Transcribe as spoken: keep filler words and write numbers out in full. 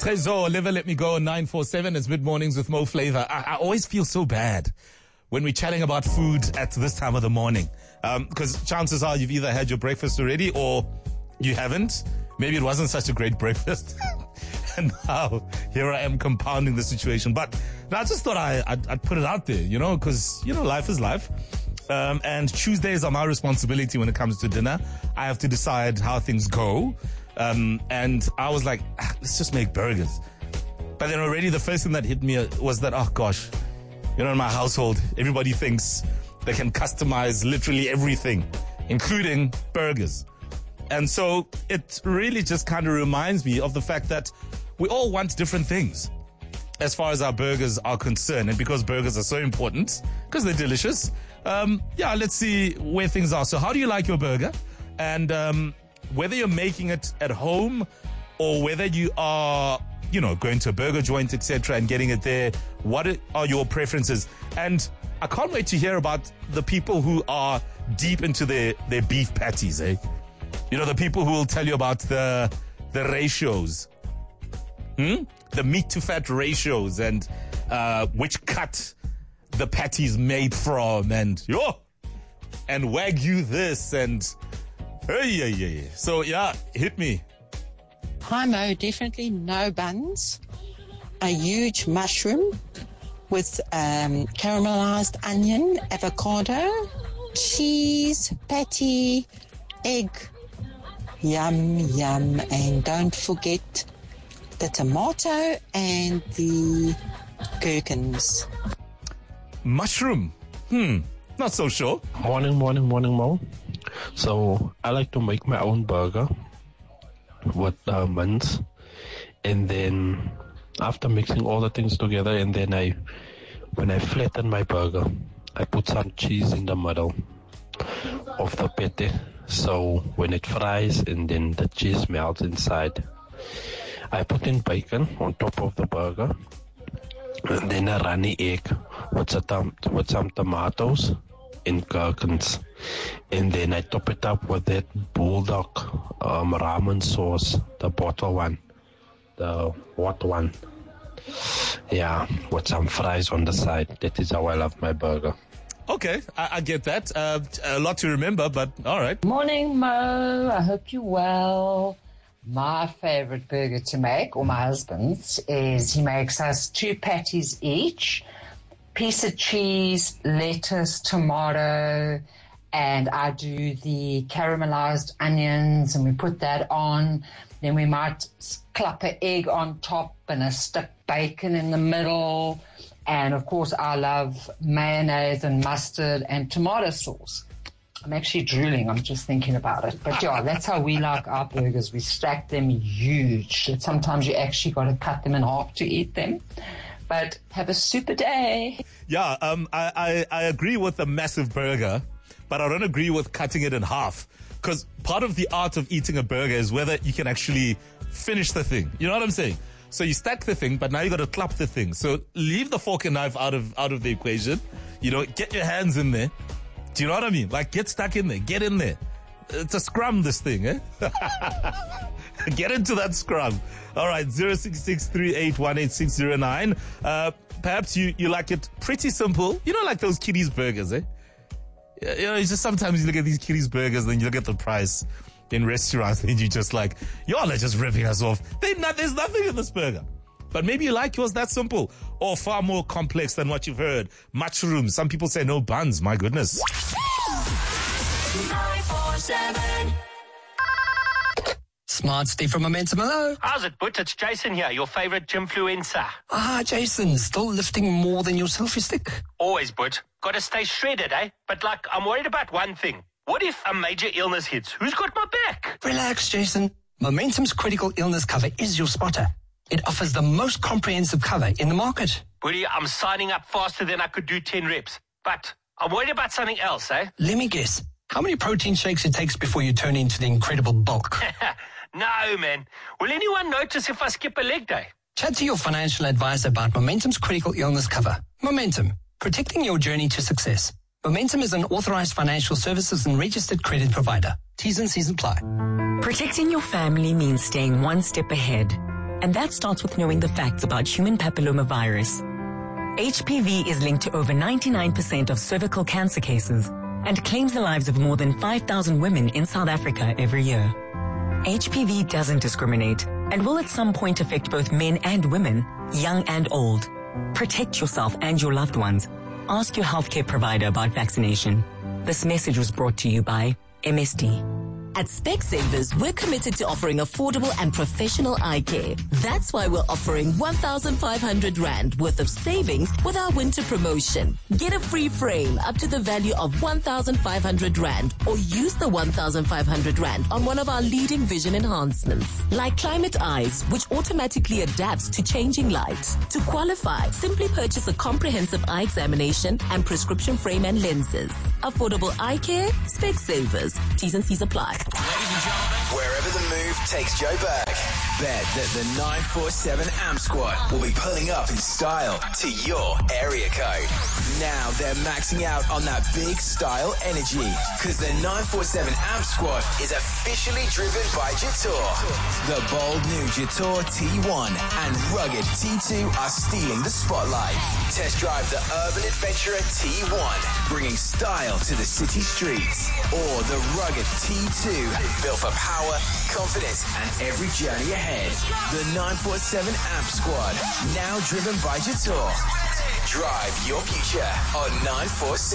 Trezo, Never Let Me Go, nine four seven. It's mid-mornings with Mo Flavor. I, I always feel so bad when we're chatting about food at this time of the morning. Because um, chances are you've either had your breakfast already or you haven't. Maybe it wasn't such a great breakfast. And now here I am compounding the situation. But no, I just thought I, I'd, I'd put it out there, you know, because, you know, life is life. Um, and Tuesdays are my responsibility when it comes to dinner. I have to decide how things go. Um, and I was like, ah, let's just make burgers. But then already the first thing that hit me was that, oh gosh, you know, in my household, everybody thinks they can customize literally everything, including burgers. And so it really just kind of reminds me of the fact that we all want different things as far as our burgers are concerned. And because burgers are so important, because they're delicious, um, yeah, let's see where things are. So how do you like your burger? And um, whether you're making it at home or whether you are, you know, going to a burger joint, et cetera, and getting it there, what are your preferences? And I can't wait to hear about the people who are deep into their, their beef patties, eh? You know, the people who will tell you about the the ratios, hmm? the meat to fat ratios, and uh, which cut the patty's made from, and yo, and Wagyu this, and hey, yeah, yeah, yeah. So yeah, hit me. Hi Mo, definitely no buns. A huge mushroom with um, caramelized onion, avocado, cheese, patty, egg. Yum, yum. And don't forget the tomato and the gherkins. Mushroom. Hmm. Not so sure. Morning, morning, morning, Mo. So I like to make my own burger with uh, mince. And then after mixing all the things together, and then I, when I flatten my burger, I put some cheese in the middle of the patty. So when it fries and then the cheese melts inside, I put in bacon on top of the burger, and then a runny egg with some, with some tomatoes and gherkins. And then I top it up with that bulldog um, ramen sauce, the bottle one, the hot one. Yeah, with some fries on the side. That is how I love my burger. Okay, I, I get that. Uh, a lot to remember, but all right. Morning, Mo. I hope you're well. My favorite burger to make, or my husband's, is he makes us two patties each, piece of cheese, lettuce, tomato, and I do the caramelized onions, and we put that on. Then we might clap an egg on top and a stick bacon in the middle. And, of course, I love mayonnaise and mustard and tomato sauce. I'm actually drooling. I'm just thinking about it. But, yeah, that's how we like our burgers. We stack them huge. Sometimes you actually got to cut them in half to eat them. But have a super day. Yeah, um, I, I, I agree with a massive burger, but I don't agree with cutting it in half. Because part of the art of eating a burger is whether you can actually finish the thing. You know what I'm saying? So you stack the thing, but now you got to clap the thing. So leave the fork and knife out of out of the equation. You know, get your hands in there. Do you know what I mean? Like, get stuck in there. Get in there. It's a scrum, this thing, eh? Get into that scrum. All right, zero six six three eight one eight six zero nine. Uh, perhaps you, you like it pretty simple. You know, like those kiddies burgers, eh? You know, it's just sometimes you look at these kiddies burgers and then you look at the price in restaurants and you're just like, y'all are just ripping us off. Not, there's nothing in this burger. But maybe you like yours that simple or far more complex than what you've heard. Mushrooms. Some people say no buns. My goodness. nine four seven. Smart Steve from Momentum. Hello. How's it, Butch? It's Jason here, your favorite gymfluencer. Ah, Jason, still lifting more than your selfie stick? Always, Butch. Gotta stay shredded, eh? But, like, I'm worried about one thing. What if a major illness hits? Who's got my back? Relax, Jason. Momentum's critical illness cover is your spotter. It offers the most comprehensive cover in the market. Buddy, I'm signing up faster than I could do ten reps. But I'm worried about something else, eh? Let me guess. How many protein shakes it takes before you turn into the incredible bulk? No, man. Will anyone notice if I skip a leg day? Chat to your financial advisor about Momentum's critical illness cover. Momentum, protecting your journey to success. Momentum is an authorized financial services and registered credit provider. T's and C's apply. Protecting your family means staying one step ahead. And that starts with knowing the facts about human papillomavirus. H P V is linked to over ninety-nine percent of cervical cancer cases and claims the lives of more than five thousand women in South Africa every year. H P V doesn't discriminate and will at some point affect both men and women, young and old. Protect yourself and your loved ones. Ask your healthcare provider about vaccination. This message was brought to you by M S D. At Specsavers, we're committed to offering affordable and professional eye care. That's why we're offering one thousand five hundred rand worth of savings with our winter promotion. Get a free frame up to the value of one thousand five hundred rand or use the one thousand five hundred rand on one of our leading vision enhancements, like Climate Eyes, which automatically adapts to changing light. To qualify, simply purchase a comprehensive eye examination and prescription frame and lenses. Affordable eye care, Specsavers. T's and C's apply. Ladies and gentlemen, wherever the move takes Joe Berg, bet that the nine four seven A M Squad will be pulling up in style to your area code. Now they're maxing out on that big style energy, because the nine four seven A M Squad is officially driven by Jatour. The bold new Jatour T one and rugged T two are stealing the spotlight. Test drive the urban adventurer T one, bringing style to the city streets, or the rugged T two, built for power, confidence, and every journey ahead. The nine four seven A M Squad, now driven by Jatour. Drive your future on nine four seven.